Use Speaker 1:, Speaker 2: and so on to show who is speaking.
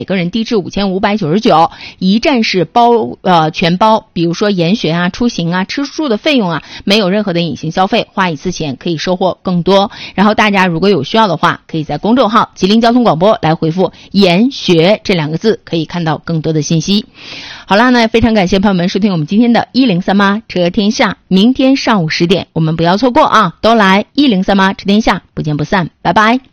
Speaker 1: 每个人低至5599，一站式全包，比如说研学啊、出行啊、吃住的费用啊，没有任何的隐形消费，花一次钱可以收获更多。然后大家如果有需要的话，可以在公众号吉林交通广播来回复研学这2个字，可以看到更多的信息。好啦，那非常感谢朋友们收听我们今天的103车天下，明天上午10点我们不要错过啊，都来103车天下，不见不散，拜拜。